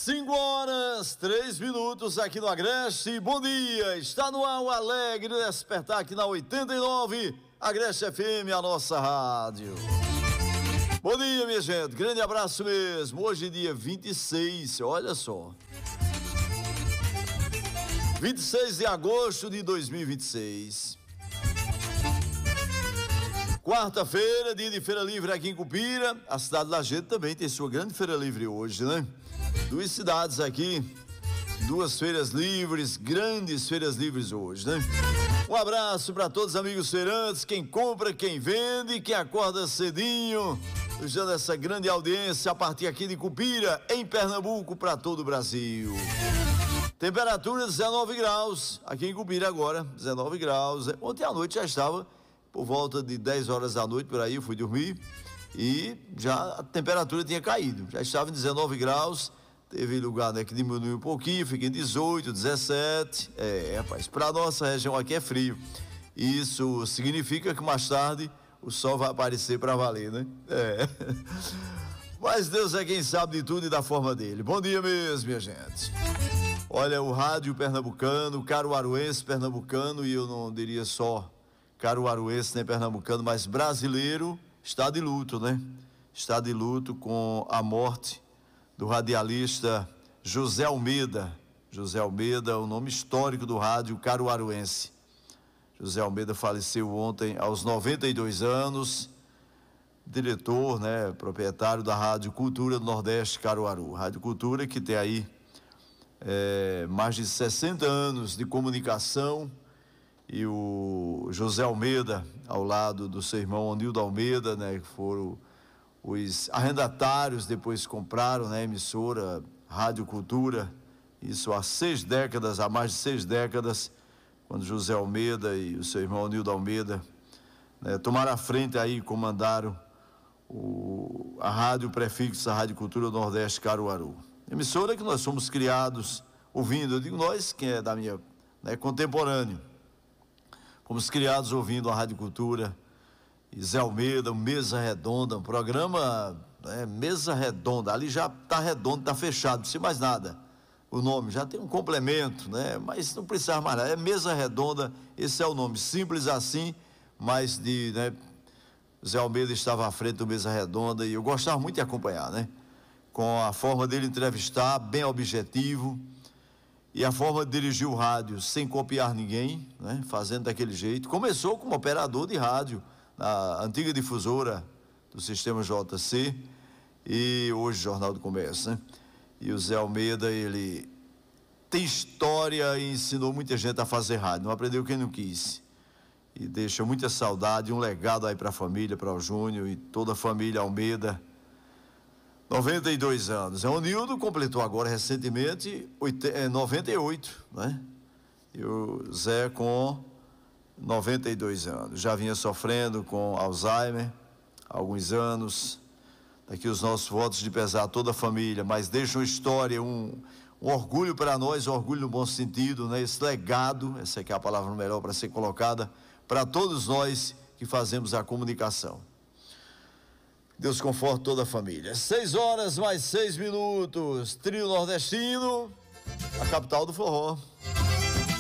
5 horas, 3 minutos aqui no Agreste. Bom dia, está no ar o Alegre Despertar aqui na 89, Agreste FM, a nossa rádio. Bom dia, minha gente, grande abraço mesmo. Hoje é dia 26, olha só. 26 de agosto de 2026. Quarta-feira, dia de Feira Livre aqui em Cupira. A cidade da gente também tem sua grande Feira Livre hoje, né? Duas cidades aqui, duas feiras livres, grandes feiras livres hoje, né? Um abraço para todos os amigos feirantes, quem compra, quem vende, quem acorda cedinho, usando essa grande audiência a partir aqui de Cupira, em Pernambuco, para todo o Brasil. Temperatura 19 graus, aqui em Cupira agora, 19 graus. Ontem à noite já estava por volta de 10 horas da noite, por aí eu fui dormir e já a temperatura tinha caído, já estava em 19 graus, teve lugar, né, que diminuiu um pouquinho, fica em 18, 17, rapaz, para a nossa região aqui é frio, isso significa que mais tarde o sol vai aparecer para valer, né? Mas Deus é quem sabe de tudo e da forma dele. Bom dia mesmo, minha gente. Olha, o rádio pernambucano, caruaruense pernambucano, e eu não diria só caruaruense nem pernambucano, mas brasileiro, está de luto, né? Está de luto com a morte do radialista José Almeida. José Almeida, o nome histórico do rádio caruaruense. José Almeida faleceu ontem aos 92 anos, diretor, né, proprietário da Rádio Cultura do Nordeste Caruaru. Rádio Cultura que tem aí mais de 60 anos de comunicação. E o José Almeida, ao lado do seu irmão Onildo Almeida, né, que foram os arrendatários, depois compraram, né, a emissora Rádio Cultura, isso há mais de 6 décadas, quando José Almeida e o seu irmão Onildo Almeida, né, tomaram a frente aí, comandaram a Rádio Prefixo, a Rádio Cultura do Nordeste Caruaru. Emissora que nós somos criados ouvindo, eu digo nós, quem é da minha, né, contemporâneo. Fomos criados ouvindo a Rádio Cultura, e Zé Almeida, Mesa Redonda, um programa, Mesa Redonda, ali já está redondo, está fechado, não precisa mais nada, o nome, já tem um complemento, né? Mas não precisa mais nada, é Mesa Redonda, esse é o nome, simples assim, mas Zé Almeida estava à frente do Mesa Redonda e eu gostava muito de acompanhar, né? Com a forma dele entrevistar, bem objetivo, e a forma de dirigir o rádio sem copiar ninguém, né? Fazendo daquele jeito. Começou como operador de rádio na antiga difusora do sistema JC e hoje Jornal do Comércio, né? E o Zé Almeida, ele tem história e ensinou muita gente a fazer rádio, não aprendeu quem não quis, e deixa muita saudade, um legado aí para a família, para o Júnior e toda a família Almeida. 92 anos. O Nildo completou agora recentemente 98, né? E o Zé com 92 anos. Já vinha sofrendo com Alzheimer há alguns anos. Daqui os nossos votos de pesar a toda a família, mas deixa uma história, um orgulho para nós, um orgulho no bom sentido, né? Esse legado, essa aqui é a palavra melhor para ser colocada, para todos nós que fazemos a comunicação. Deus conforte toda a família. 6 horas mais 6 minutos. Trio nordestino, a capital do forró.